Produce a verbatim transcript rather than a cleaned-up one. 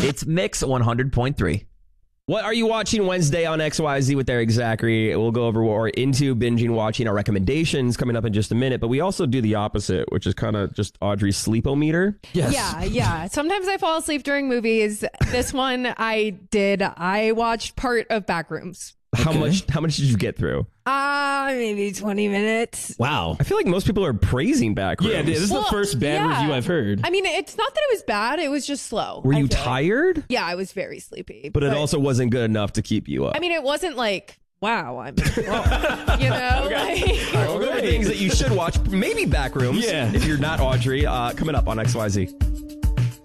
It's Mix one hundred point three. What are you watching Wednesday on X Y Z with Eric Zachary? We'll go over what we're into, binging, watching, our recommendations coming up in just a minute. But we also do the opposite, which is kind of just Audrey's sleepometer. Yes. Yeah, yeah. Sometimes I fall asleep during movies. This one I did. I watched part of Backrooms. How Okay. much? How much did you get through? Uh, maybe twenty minutes. Wow. I feel like most people are praising Backrooms. Yeah, this is Well, the first bad yeah. review I've heard. I mean, it's not that it was bad. It was just slow. Were I you feel like. tired? Yeah, I was very sleepy. But it also wasn't good enough to keep you up. I mean, it wasn't like, wow, I'm, well, you know? Like, All right, we'll go over things that you should watch. Maybe Backrooms. Yeah. If you're not Audrey. Uh, coming up on X Y Z.